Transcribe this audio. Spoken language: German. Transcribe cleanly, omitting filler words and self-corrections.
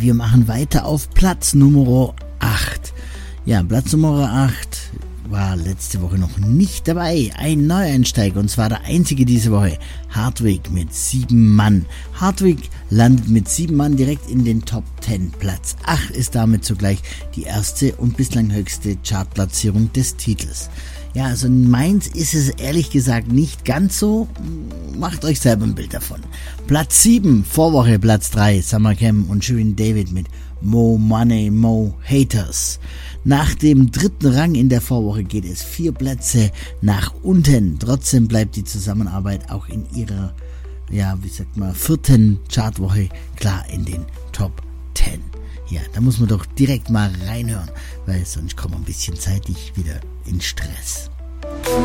wir machen weiter auf Platz Nummer 8. Ja, Platz Nummer 8 war letzte Woche noch nicht dabei. Ein Neueinsteiger, und zwar der einzige diese Woche. Hardwick mit 7 Mann. Hardwick landet mit 7 Mann direkt in den Top 10. Platz 8 ist damit zugleich die erste und bislang höchste Chartplatzierung des Titels. Ja, also in Mainz ist es ehrlich gesagt nicht ganz so. Macht euch selber ein Bild davon. Platz 7, Vorwoche Platz 3, Summer Cam und Shirin David mit Mo Money, Mo Haters. Nach dem 3. Rang in der Vorwoche geht es 4 Plätze nach unten. Trotzdem bleibt die Zusammenarbeit auch in ihrer, 4. Chartwoche klar in den Top 10. Ja, da muss man doch direkt mal reinhören, weil sonst kommen wir ein bisschen zeitig wieder in Stress.